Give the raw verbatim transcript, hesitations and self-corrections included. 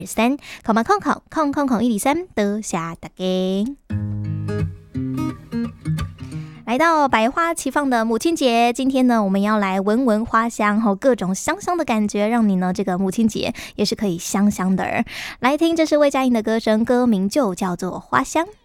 三，空嘛空空空空空一二三，多谢大家。来到百花齐放的母亲节，今天呢，我们要来闻闻花香和各种香香的感觉，让你呢这个母亲节也是可以香香的。来听，这是魏佳莹的歌声，歌名就叫做《花香》。